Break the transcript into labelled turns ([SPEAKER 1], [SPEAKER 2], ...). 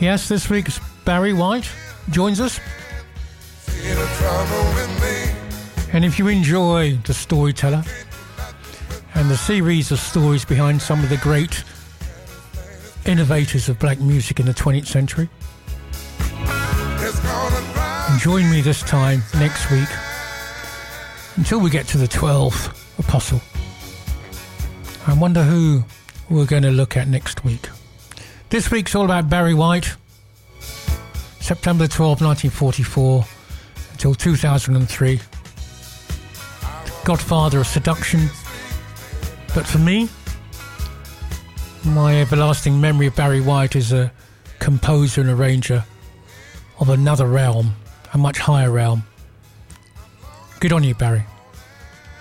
[SPEAKER 1] Yes, this week's Barry White joins us. And if you enjoy The Storyteller and the series of stories behind some of the great innovators of black music in the 20th century, join me this time next week until we get to the 12th Apostle. I wonder who we're going to look at next week. This week's all about Barry White, September 12, 1944 until 2003. The godfather of seduction. But for me, my everlasting memory of Barry White is a composer and arranger of another realm, a much higher realm. Good on you, Barry.